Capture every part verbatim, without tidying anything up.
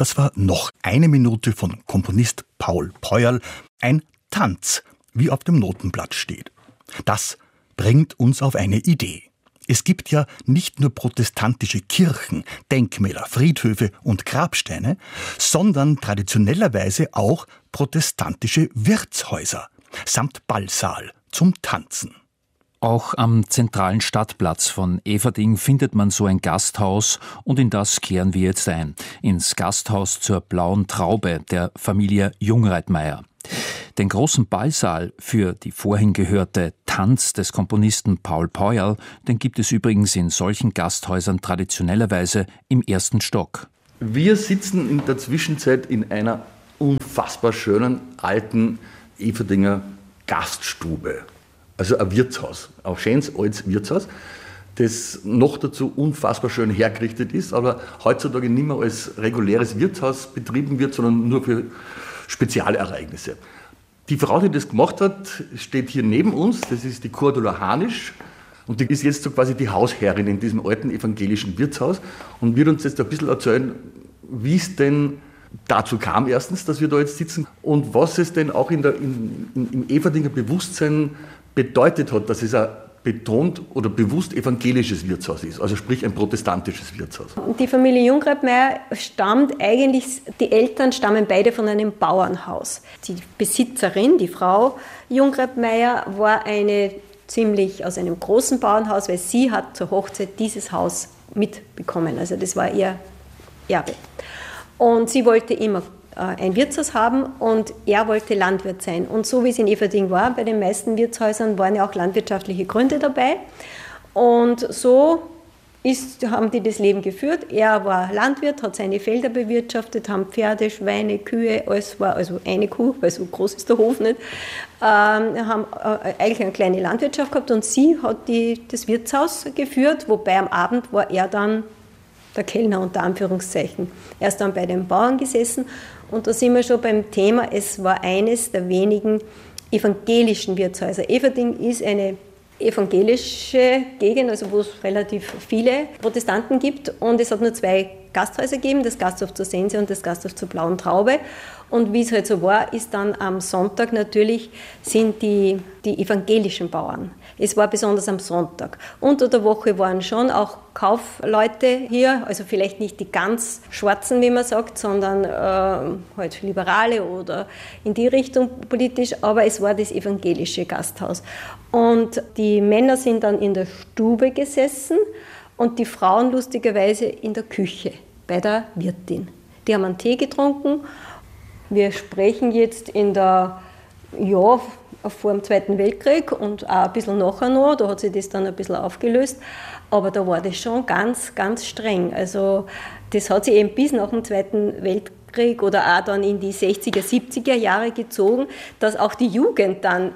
Das war noch eine Minute von Komponist Paul Peuerl, ein Tanz, wie auf dem Notenblatt steht. Das bringt uns auf eine Idee. Es gibt ja nicht nur protestantische Kirchen, Denkmäler, Friedhöfe und Grabsteine, sondern traditionellerweise auch protestantische Wirtshäuser samt Ballsaal zum Tanzen. Auch am zentralen Stadtplatz von Eferding findet man so ein Gasthaus und in das kehren wir jetzt ein. Ins Gasthaus zur Blauen Traube der Familie Jungreitmeier. Den großen Ballsaal für die vorhin gehörte Tanz des Komponisten Paul Peuerl, den gibt es übrigens in solchen Gasthäusern traditionellerweise im ersten Stock. Wir sitzen in der Zwischenzeit in einer unfassbar schönen alten Eferdinger Gaststube. Also ein Wirtshaus, ein schönes altes Wirtshaus, das noch dazu unfassbar schön hergerichtet ist, aber heutzutage nicht mehr als reguläres Wirtshaus betrieben wird, sondern nur für Spezialereignisse. Die Frau, die das gemacht hat, steht hier neben uns, das ist die Cordula Hanisch und die ist jetzt so quasi die Hausherrin in diesem alten evangelischen Wirtshaus und wird uns jetzt ein bisschen erzählen, wie es denn dazu kam erstens, dass wir da jetzt sitzen und was es denn auch in der, in, in, im Eferdinger Bewusstsein bedeutet hat, dass es ein betont oder bewusst evangelisches Wirtshaus ist, also sprich ein protestantisches Wirtshaus. Die Familie Jungreitmeier stammt eigentlich, die Eltern stammen beide von einem Bauernhaus. Die Besitzerin, die Frau Jungreitmeier, war eine ziemlich aus einem großen Bauernhaus, weil sie hat zur Hochzeit dieses Haus mitbekommen, also das war ihr Erbe. Und sie wollte immer ein Wirtshaus haben und er wollte Landwirt sein. Und so wie es in Eferding war, bei den meisten Wirtshäusern waren ja auch landwirtschaftliche Gründe dabei. Und so ist, haben die das Leben geführt. Er war Landwirt, hat seine Felder bewirtschaftet, haben Pferde, Schweine, Kühe, alles war, also eine Kuh, weil so groß ist der Hof nicht, ähm, haben äh, eigentlich eine kleine Landwirtschaft gehabt und sie hat die, das Wirtshaus geführt, wobei am Abend war er dann der Kellner unter Anführungszeichen. Er ist dann bei den Bauern gesessen und da sind wir schon beim Thema, es war eines der wenigen evangelischen Wirtshäuser. Eferding ist eine evangelische Gegend, also wo es relativ viele Protestanten gibt und es hat nur zwei Gasthäuser gegeben, das Gasthof zur Sense und das Gasthof zur Blauen Traube. Und wie es halt so war, ist dann am Sonntag natürlich, sind die, die evangelischen Bauern. Es war besonders am Sonntag. Unter der Woche waren schon auch Kaufleute hier, also vielleicht nicht die ganz Schwarzen, wie man sagt, sondern äh, halt Liberale oder in die Richtung politisch, aber es war das evangelische Gasthaus. Und die Männer sind dann in der Stube gesessen und die Frauen lustigerweise in der Küche bei der Wirtin. Die haben einen Tee getrunken. Wir sprechen jetzt in der, ja, vor dem Zweiten Weltkrieg und auch ein bisschen nachher noch, da hat sich das dann ein bisschen aufgelöst, aber da war das schon ganz, ganz streng. Also das hat sich eben bis nach dem Zweiten Weltkrieg oder auch dann in die sechziger, siebziger Jahre gezogen, dass auch die Jugend dann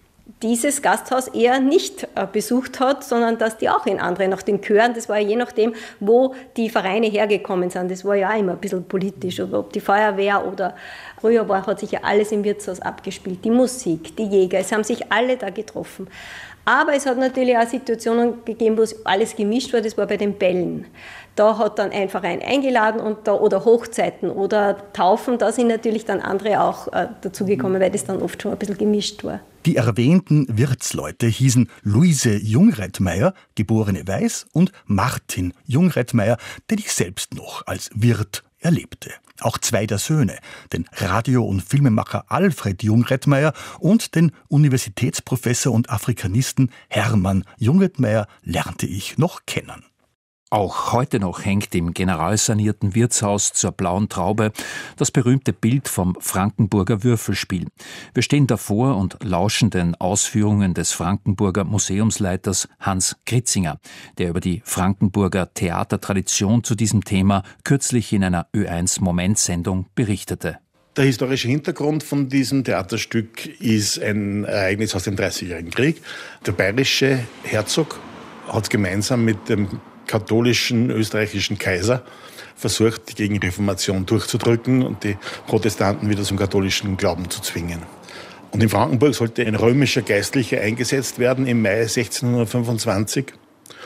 dieses Gasthaus eher nicht äh, besucht hat, sondern dass die auch in andere, nach den Chören, das war ja je nachdem, wo die Vereine hergekommen sind, das war ja auch immer ein bisschen politisch, oder ob die Feuerwehr oder früher war, hat sich ja alles im Wirtshaus abgespielt, die Musik, die Jäger, es haben sich alle da getroffen. Aber es hat natürlich auch Situationen gegeben, wo es alles gemischt war, das war bei den Bällen. Da hat dann ein Verein eingeladen und da, oder Hochzeiten oder Taufen, da sind natürlich dann andere auch äh, dazugekommen, weil das dann oft schon ein bisschen gemischt war. Die erwähnten Wirtsleute hießen Luise Jungreitmeier, geborene Weiß, und Martin Jungreitmeier, den ich selbst noch als Wirt erlebte. Auch zwei der Söhne, den Radio- und Filmemacher Alfred Jungreitmeier und den Universitätsprofessor und Afrikanisten Hermann Jungreitmeier, lernte ich noch kennen. Auch heute noch hängt im generalsanierten Wirtshaus zur Blauen Traube das berühmte Bild vom Frankenburger Würfelspiel. Wir stehen davor und lauschen den Ausführungen des Frankenburger Museumsleiters Hans Kritzinger, der über die Frankenburger Theatertradition zu diesem Thema kürzlich in einer Ö eins Moment-Sendung berichtete. Der historische Hintergrund von diesem Theaterstück ist ein Ereignis aus dem Dreißigjährigen Krieg. Der bayerische Herzog hat gemeinsam mit dem katholischen österreichischen Kaiser versucht, die Gegenreformation durchzudrücken und die Protestanten wieder zum katholischen Glauben zu zwingen. Und in Frankenburg sollte ein römischer Geistlicher eingesetzt werden im Mai sechzehnhundertfünfundzwanzig.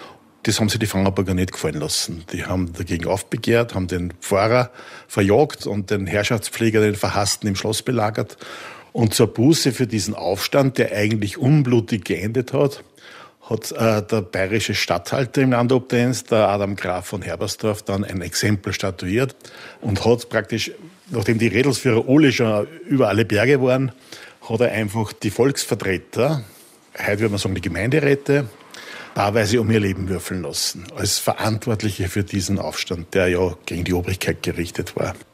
Das haben sich die Frankenburger nicht gefallen lassen. Die haben dagegen aufbegehrt, haben den Pfarrer verjagt und den Herrschaftspfleger, den Verhassten, im Schloss belagert. Und zur Buße für diesen Aufstand, der eigentlich unblutig geendet hat, hat äh, der bayerische Statthalter im Landobdienst, der Adam Graf von Herbersdorf, dann ein Exempel statuiert und hat praktisch, nachdem die Redelsführer alle schon über alle Berge waren, hat er einfach die Volksvertreter, heute würde man sagen die Gemeinderäte, paarweise um ihr Leben würfeln lassen, als Verantwortliche für diesen Aufstand, der ja gegen die Obrigkeit gerichtet war.